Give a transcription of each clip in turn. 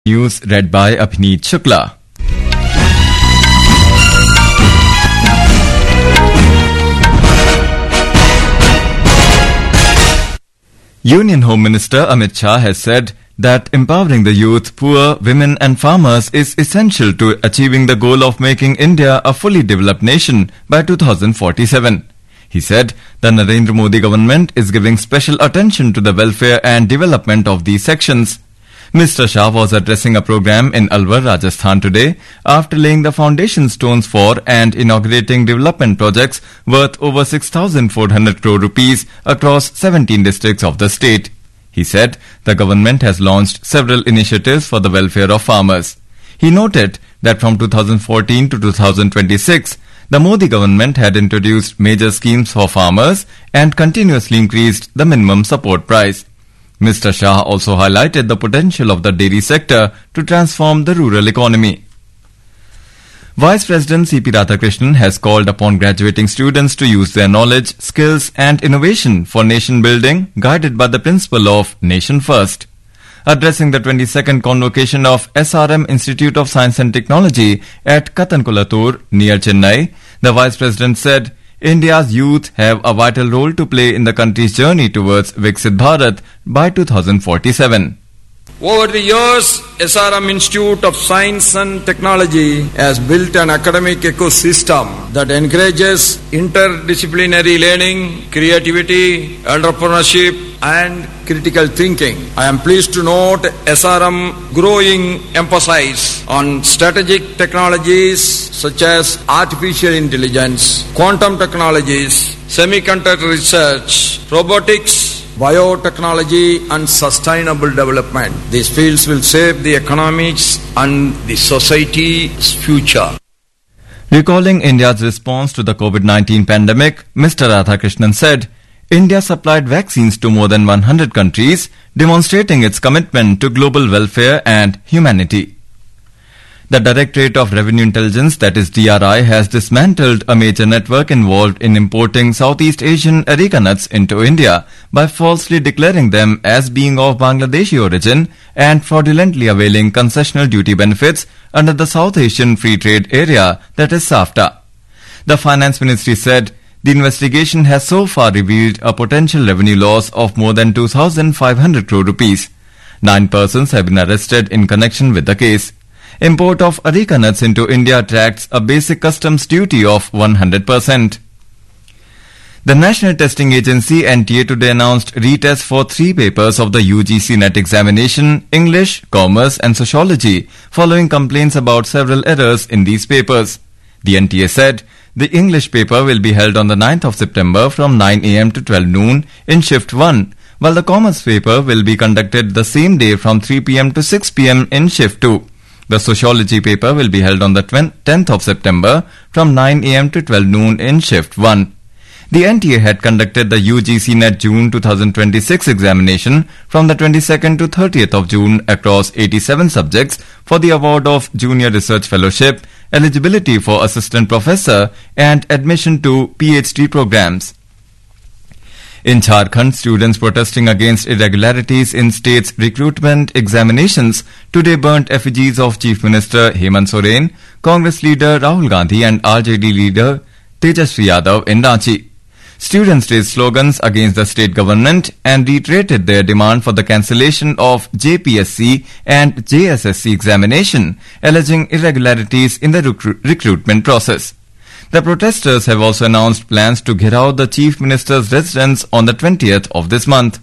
News read by Abhineet Shukla. Union Home Minister Amit Shah has said that empowering the youth, poor, women and farmers is essential to achieving the goal of making India a fully developed nation by 2047. He said the Narendra Modi government is giving special attention to the welfare and development of these sections. Mr. Shah was addressing a program in Alwar, Rajasthan today after laying the foundation stones for and inaugurating development projects worth over 6,400 crore rupees across 17 districts of the state. He said the government has launched several initiatives for the welfare of farmers. He noted that from 2014 to 2026, the Modi government had introduced major schemes for farmers and continuously increased the minimum support price. Mr. Shah also highlighted the potential of the dairy sector to transform the rural economy. Vice President C.P. Radhakrishnan has called upon graduating students to use their knowledge, skills and innovation for nation building, guided by the principle of Nation First. Addressing the 22nd convocation of SRM Institute of Science and Technology at Katankulatur near Chennai, the Vice President said, India's youth have a vital role to play in the country's journey towards Viksit Bharat by 2047. Over the years, SRM Institute of Science and Technology has built an academic ecosystem that encourages interdisciplinary learning, creativity, entrepreneurship and critical thinking. I am pleased to note SRM growing emphasis on strategic technologies such as artificial intelligence, quantum technologies, semiconductor research, robotics, biotechnology and sustainable development. These fields will shape the economics and the society's future. Recalling India's response to the COVID-19 pandemic, Mr. Radhakrishnan said, India supplied vaccines to more than 100 countries, demonstrating its commitment to global welfare and humanity. The Directorate of Revenue Intelligence, that is DRI, has dismantled a major network involved in importing Southeast Asian areca nuts into India by falsely declaring them as being of Bangladeshi origin and fraudulently availing concessional duty benefits under the South Asian Free Trade Area, that is SAFTA. The Finance Ministry said the investigation has so far revealed a potential revenue loss of more than 2,500 crore rupees. 9 persons have been arrested in connection with the case. Import of areca nuts into India attracts a basic customs duty of 100%. The National Testing Agency NTA today announced retests for 3 papers of the UGC NET examination, English, Commerce and Sociology, following complaints about several errors in these papers. The NTA said the English paper will be held on the 9th of September from 9 am to 12 noon in Shift 1, while the Commerce paper will be conducted the same day from 3 pm to 6 pm in Shift 2. The Sociology paper will be held on the 10th of September from 9 am to 12 noon in Shift 1. The NTA had conducted the UGC NET June 2026 examination from the 22nd to 30th of June across 87 subjects for the award of Junior Research Fellowship, eligibility for Assistant Professor and admission to PhD programs. In Jharkhand, students protesting against irregularities in state's recruitment examinations today burnt effigies of Chief Minister Hemant Soren, Congress leader Rahul Gandhi and RJD leader Tejasvi Yadav in Ranchi. Students raised slogans against the state government and reiterated their demand for the cancellation of JPSC and JSSC examination, alleging irregularities in the recruitment process. The protesters have also announced plans to gheraw the Chief Minister's residence on the 20th of this month.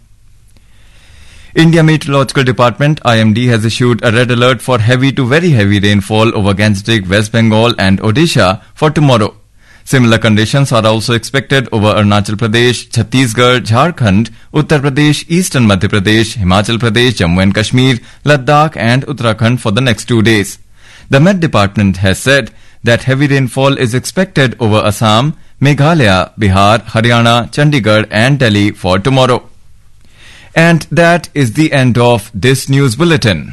India Meteorological Department IMD has issued a red alert for heavy to very heavy rainfall over Gangetic, West Bengal and Odisha for tomorrow. Similar conditions are also expected over Arunachal Pradesh, Chhattisgarh, Jharkhand, Uttar Pradesh, Eastern Madhya Pradesh, Himachal Pradesh, Jammu and Kashmir, Ladakh and Uttarakhand for the next 2 days. The Met Department has said that heavy rainfall is expected over Assam, Meghalaya, Bihar, Haryana, Chandigarh and Delhi for tomorrow. And that is the end of this news bulletin.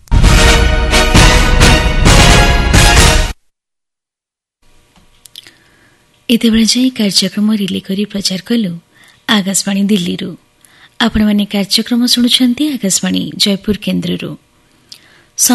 इतेबेले चाहिँ कार्यक्रम relay करी प्रचार कलु आकाशवाणी दिल्ली रु आपण माने कार्यक्रम सुनुछंती आकाशवाणी जयपुर केन्द्र रु।